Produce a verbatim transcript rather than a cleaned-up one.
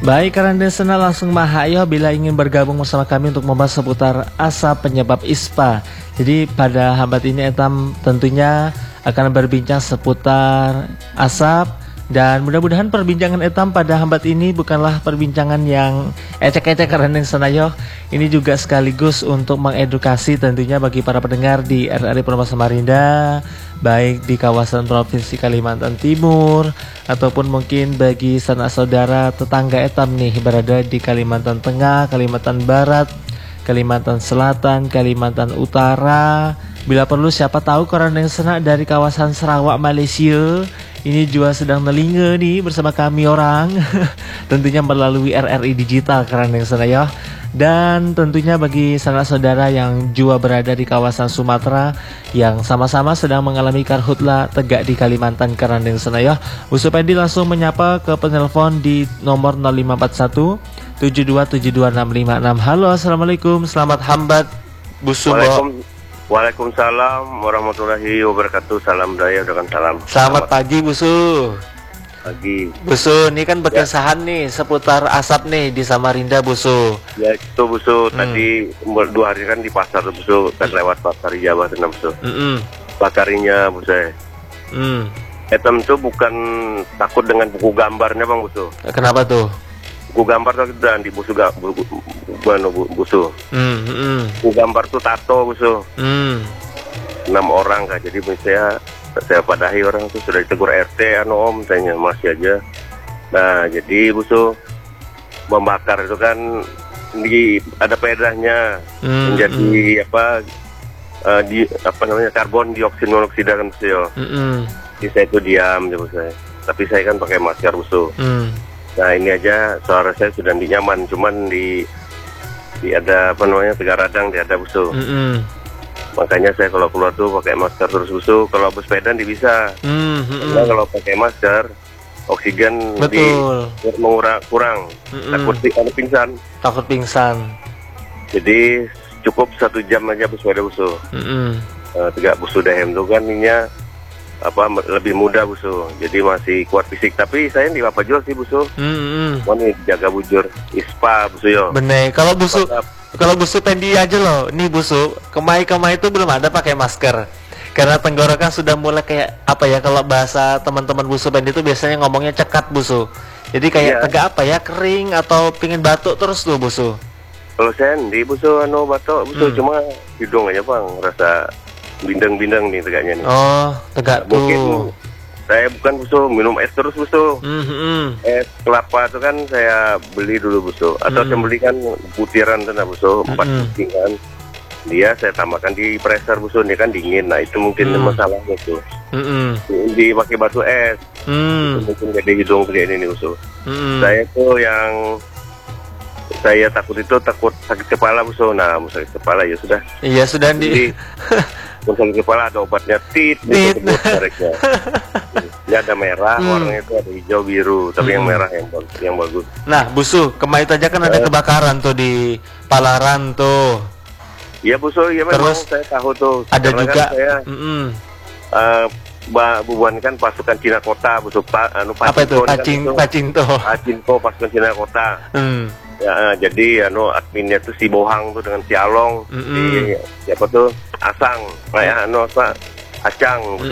Baik, karena sana langsung mahayo bila ingin bergabung bersama kami untuk membahas seputar asap penyebab ispa. Jadi pada hambat ini etam tentunya akan berbincang seputar asap. Dan mudah-mudahan perbincangan etam pada hambat ini bukanlah perbincangan yang ecek-ecek karena senayo. Ini juga sekaligus untuk mengedukasi tentunya bagi para pendengar di R R I Purba Samarinda, baik di kawasan Provinsi Kalimantan Timur ataupun mungkin bagi sanak saudara tetangga etam nih berada di Kalimantan Tengah, Kalimantan Barat, Kalimantan Selatan, Kalimantan Utara. Bila perlu siapa tahu karena yang senak dari kawasan Sarawak Malaysia ini juga sedang nelinga nih bersama kami orang tentunya melalui R R I Digital karena yang sana ya. Dan tentunya bagi sanak saudara yang juga berada di kawasan Sumatera yang sama-sama sedang mengalami karhutla tegak di Kalimantan karena yang sana ya, Busu Pendi langsung menyapa ke penelpon di nomor nol lima empat satu tujuh dua tujuh dua enam lima enam. Halo, assalamualaikum, selamat hambat Busu. Waalaikumsalam warahmatullahi wabarakatuh. Salam daya dengan salam. Selamat, Selamat pagi Busu. Pagi. Busu, ini kan berkesahan ya. nih seputar asap nih di Samarinda Busu. Ya itu Busu, hmm. tadi dua hari kan di pasar Busu, kan lewat pasar Jawa Tengah Busu. Mm-mm. Bakarinya Busu. Hmm. Etam tuh bukan takut dengan buku gambarnya Bang Busu. Kenapa tuh? Buku gambar tuh dan di Busu gak bu, bu, bu, Busu. Mm, mm. Buku gambar tuh tato Busu. Mm. Enam orang kan, jadi saya saya padahi orang tuh sudah ditegur R T, anu om, tanya masih aja. Nah jadi Busu membakar itu kan di ada pedahnya mm, menjadi mm. apa uh, di apa namanya karbon dioksida monoksida kan Busu ya. Mm, mm. Jadi saya itu diam Busu saya. Tapi saya kan pakai masker Busu. Mm. Nah ini aja suara saya sudah nyaman, cuman di di ada apa namanya Tegar Radang di ada Busu. Mm-hmm. Makanya saya kalau keluar tuh pakai masker terus Busu. Kalau bersepeda tidak bisa. Mm-hmm. Karena kalau pakai masker oksigen di mengurang kurang. Mm-hmm. Takut kalau pingsan. Takut pingsan. Jadi cukup satu jam aja bersepeda Busu. Mm-hmm. uh, Tegak Busu Dahem tuh kan ininya apa lebih muda Busu, jadi masih kuat fisik. Tapi saya di apa jual sih Busu, mm-hmm. mau nih jaga bujur ispa Busu yo. Bener, kalau Busu kalau Busu Pendi aja loh, nih Busu kemai-kemai itu belum ada pakai masker karena tenggorokan sudah mulai kayak apa ya, kalau bahasa teman-teman Busu Pendi itu biasanya ngomongnya cekat Busu. Jadi kayak yeah. tegak apa ya, kering atau pingin batuk terus tuh Busu. Kalau saya di Busu anu batuk Busu, hmm. cuma hidung aja Bang, rasa bindeng-bindeng nih tegaknya nih. Oh, tegak tuh. Mungkin saya bukan Busu minum es terus Busu. Mm-hmm. Es kelapa itu kan saya beli dulu Busu. Atau mm. saya belikan butiran tuh nah Busu, empat mm-hmm. butir kan. Dia saya tambahkan di preser Busu, dia kan dingin. Nah itu mungkin mm. masalahnya tuh. Mm-hmm. Dipakai batu es. Mm. Mungkin jadi hidung kayak ini nih Busu. Mm. Saya tuh yang saya takut itu takut sakit kepala Busu. Nah, sakit kepala ya sudah. Iya sudah di. Sakit kepala ada obatnya tit, tit. Itu ya ada merah, hmm. warnanya itu ada hijau biru, tapi hmm. yang merah yang yang bagus. Nah, Busu, kemarin aja kan uh, ada kebakaran tuh di Palaran tuh. Iya Busu, iya memang saya tahu tuh. Ada karena juga. Kan saya, mm-hmm. uh, bubuan kan pasukan Cina Kota, Busu. Pa, anu, apa itu? Pacing, kan, Pacinto. Pacinto pasukan Cina Kota. Hmm. Ya, uh, jadi anu adminnya tuh si Bohang tuh dengan si Along, mm-hmm. si siapa tuh Asang, kayak anu apa Acang.